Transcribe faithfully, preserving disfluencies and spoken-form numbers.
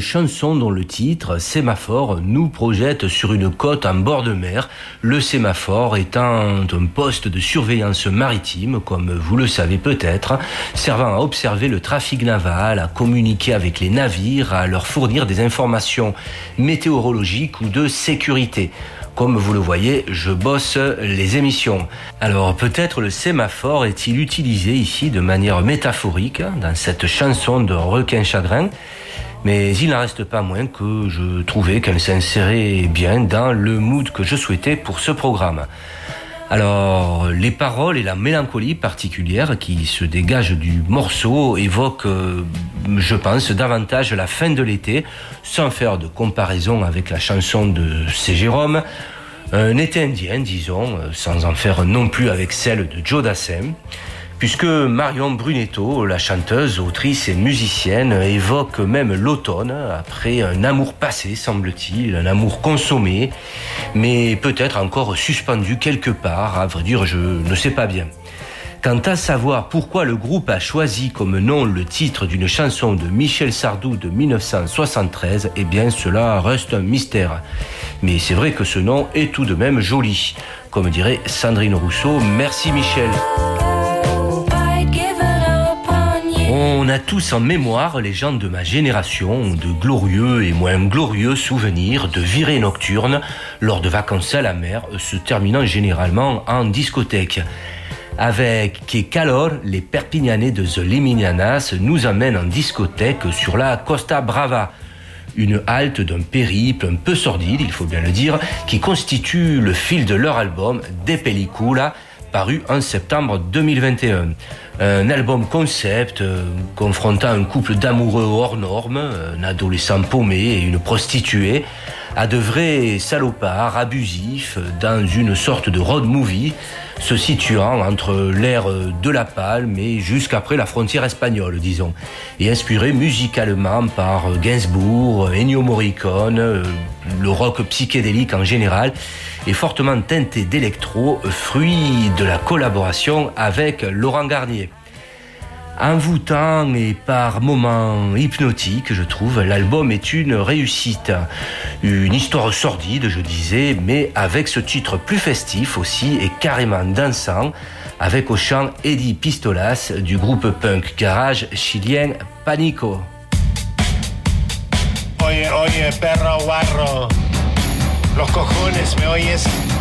chanson dont le titre, Sémaphore, nous projette sur une côte en bord de mer, le sémaphore étant un poste de surveillance maritime, comme vous le savez peut-être, servant à observer le trafic naval, à communiquer avec les navires, à leur fournir des informations météorologiques ou de sécurité. Comme vous le voyez, je bosse les émissions. Alors peut-être le sémaphore est-il utilisé ici de manière métaphorique dans cette chanson de Requin Chagrin, mais il n'en reste pas moins que je trouvais qu'elle s'insérait bien dans le mood que je souhaitais pour ce programme. Alors, les paroles et la mélancolie particulière qui se dégagent du morceau évoquent, euh, je pense, davantage la fin de l'été, sans faire de comparaison avec la chanson de C. Jérôme, un été indien, disons, sans en faire non plus avec celle de Joe Dassin, puisque Marion Brunetto, la chanteuse, autrice et musicienne, évoque même l'automne, après un amour passé, semble-t-il, un amour consommé, mais peut-être encore suspendu quelque part, à vrai dire, je ne sais pas bien. Quant à savoir pourquoi le groupe a choisi comme nom le titre d'une chanson de Michel Sardou de dix-neuf cent soixante-treize, eh bien cela reste un mystère. Mais c'est vrai que ce nom est tout de même joli. Comme dirait Sandrine Rousseau, merci Michel. On a tous en mémoire, les gens de ma génération, de glorieux et moins glorieux souvenirs de virées nocturnes lors de vacances à la mer, se terminant généralement en discothèque. Avec Que Calor, les Perpignanais de The Liminianas nous amènent en discothèque sur la Costa Brava. Une halte d'un périple un peu sordide, il faut bien le dire, qui constitue le fil de leur album De Pellicula, paru en septembre deux mille vingt et un. Un album concept euh, confrontant un couple d'amoureux hors normes, un adolescent paumé et une prostituée, à de vrais salopards abusifs dans une sorte de road movie se situant entre l'ère de La Palme et jusqu'après la frontière espagnole, disons, et inspiré musicalement par Gainsbourg, Ennio Morricone, le rock psychédélique en général, et fortement teinté d'électro, fruit de la collaboration avec Laurent Garnier. Envoûtant et par moments hypnotique, je trouve, l'album est une réussite. Une histoire sordide, je disais, mais avec ce titre plus festif aussi et carrément dansant, avec au chant Eddie Pistolas du groupe punk garage chilien Panico. Oye, oye, perro guarro, los cojones, ¿me oyes?